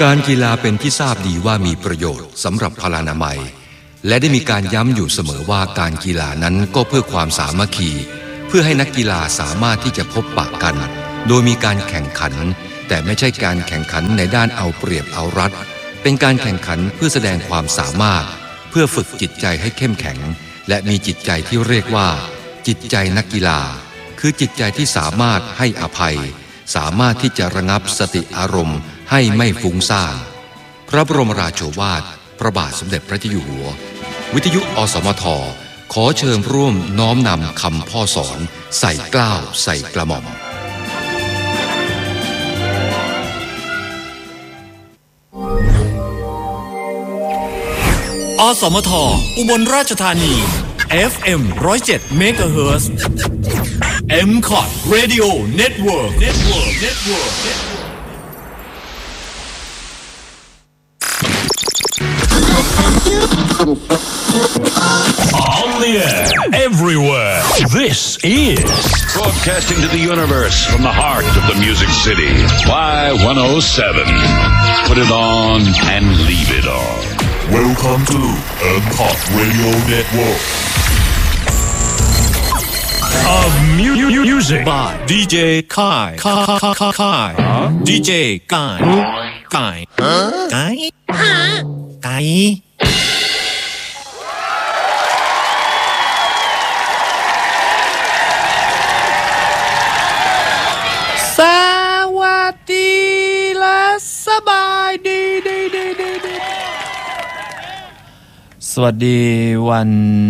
การกีฬาเป็นที่ทราบดีว่ามีประโยชน์สำหรับพลานามัยและได้มีการย้ำอยู่เสมอว่าการกีฬานั้นก็เพื่อความสามัคคีเพื่อให้นักกีฬาสามารถที่จะพบปะกันโดยมีการแข่งขันแต่ไม่ใช่การแข่งขันในด้านเอาเปรียบเอารัดเป็นการแข่งขันเพื่อแสดงความสามารถเพื่อฝึกจิตใจให้เข้มแข็งและมีจิตใจที่เรียกว่าจิตใจนักกีฬาคือจิตใจที่สามารถให้อภัยสามารถที่จะระงับสติอารมณ์ให้ไม่ฟุ้งซ่านพระบรมราโชวาทพระบาทสมเด็จพระเจ้าอยู่หัววิทยุอสมทขอเชิญร่วมน้อมนำคำพ่อสอนใส่เกล้าใส่กระหม่อมอสมทอุบลราชธานี FM 107 MHz MCOT Radio Network On the air, everywhere. This is broadcasting to the universe from the heart of the Music City. Y107. Put it on and leave it on. Welcome to MCOT Radio Network of music by DJ Kai DJ Kaiสวัสดีและสบายดีสวัสดีวัน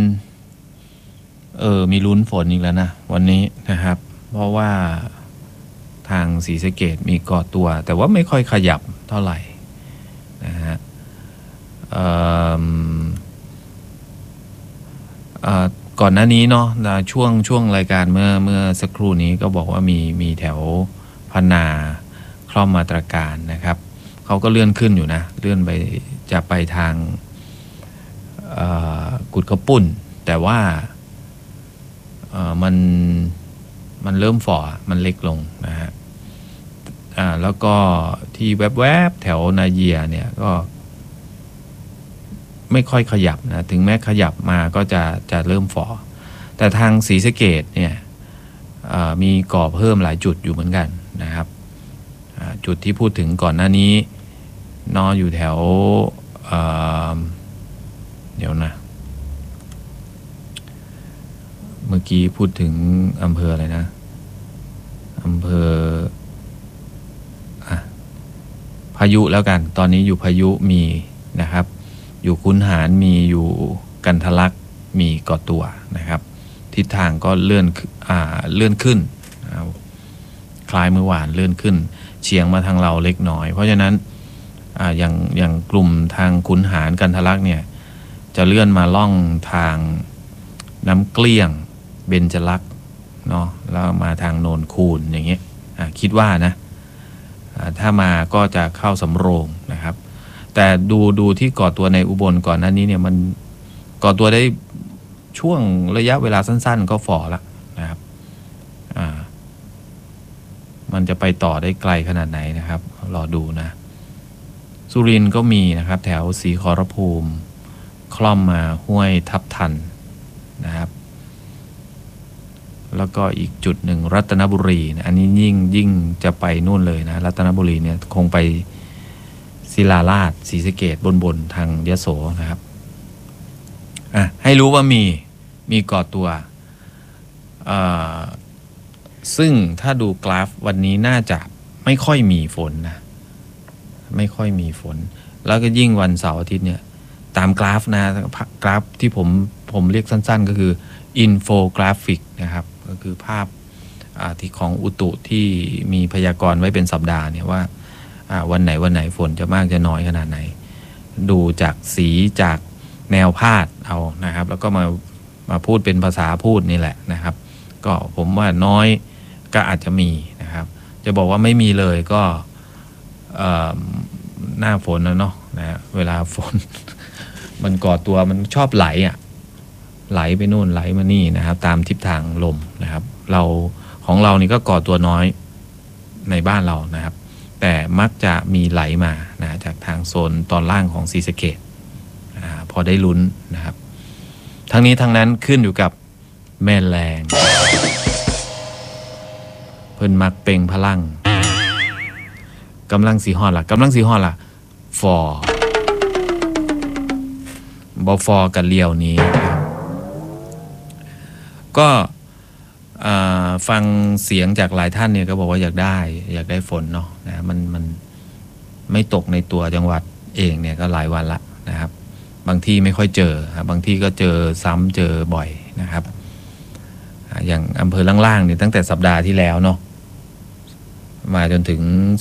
มีลุ้นฝนอีกแล้วนะวันนี้นะครับเพราะว่าทางศรีสะเกษมีก่อตัวแต่ว่าไม่ค่อยขยับเท่าไหร่นะฮะก่อนหน้านี้เนาะช่วงรายการเมื่อสักครู่นี้ก็บอกว่ามีแถวพนาคล่อมมาตรการนะครับเขาก็เลื่อนขึ้นอยู่นะเลื่อนไปจะไปทางกุดกระปุ่นแต่ว่ามันเริ่มฝ่อมันเล็กลงนะฮะแล้วก็ที่แวบๆแถวนาเยียเนี่ยก็ไม่ค่อยขยับนะถึงแม้ขยับมาก็จะเริ่มฝ่อแต่ทางศรีสะเกษเนี่ยมีก่อเพิ่มหลายจุดอยู่เหมือนกันนะครับจุดที่พูดถึงก่อนหน้านี้นอนอยู่แถวเดี๋ยวนะเมื่อกี้พูดถึงอำเภออะไรนะอำเภอพายุแล้วกันตอนนี้อยู่พายุมีนะครับอยู่คุนหารมีอยู่กันทะลักมีก่อตัวนะครับทิศทางก็เลื่อนขึ้นคล้ายเมื่อวานเลื่อนขึ้นเฉียงมาทางเราเล็กน้อยเพราะฉะนั้นอย่างกลุ่มทางคุนหารกันทะลักเนี่ยจะเลื่อนมาล่องทางน้ำเกลี้ยงเบญจลักษณ์เนาะแล้วมาทางโนนคูนอย่างเงี้ยคิดว่านะถ้ามาก็จะเข้าสำโรงนะครับแต่ดูที่ก่อตัวในอุบลก่อนหน้านี้เนี่ยมันก่อตัวได้ช่วงระยะเวลาสั้นๆก็ฝ่อละนะครับมันจะไปต่อได้ไกลขนาดไหนนะครับรอดูนะสุรินทร์ก็มีนะครับแถวศรีขอรภูมิคล่อมมาห้วยทับทันนะครับแล้วก็อีกจุดหนึ่งรัตนบุรีนะอันนี้ยิ่งจะไปนู่นเลยนะรัตนบุรีเนี่ยคงไปศิลาราชศรีสะเกษบนทางยโสนะครับให้รู้ว่ามีก่อตัวซึ่งถ้าดูกราฟวันนี้น่าจะไม่ค่อยมีฝนนะไม่ค่อยมีฝนแล้วก็ยิ่งวันเสาร์อาทิตย์เนี่ยตามกราฟนะกราฟที่ผมเรียกสั้นๆก็คืออินโฟกราฟิกนะครับก็คือภาพที่ของอุตุที่มีพยากรณ์ไว้เป็นสัปดาห์เนี่ยว่าวันไหนฝนจะมากจะน้อยขนาดไหนดูจากสีจากแนวพาดเอานะครับแล้วก็มาพูดเป็นภาษาพูดนี่แหละนะครับก็ผมว่าน้อยก็อาจจะมีนะครับจะบอกว่าไม่มีเลยก็หน้าฝนนะเนาะนะเวลาฝน มันก่อตัวมันชอบไหลไปนู่นไหลมานี่นะครับตามทิศทางลมนะครับของเรานี่ก็ก่อตัวน้อยในบ้านเรานะครับแต่มักจะมีไหลมานะจากทางโซนตอนล่างของศรีสะเกษพอได้ลุ้นนะครับทั้งนี้ทั้งนั้นขึ้นอยู่กับแม่แรงเพิ่นมักเป่งพลังกำลังสีฮอดล่ะฟอบอฟอกับเลียวนี้ก็ฟังเสียงจากหลายท่านเนี่ยก็บอกว่าอยากได้ฝนเนาะนะมันไม่ตกในตัวจังหวัดเองเนี่ยก็หลายวันละนะครับบางที่ไม่ค่อยเจอบางที่ก็เจอซ้ำเจอบ่อยนะครับอย่างอำเภอล่างๆเนี่ยตั้งแต่สัปดาห์ที่แล้วเนาะมาจนถึง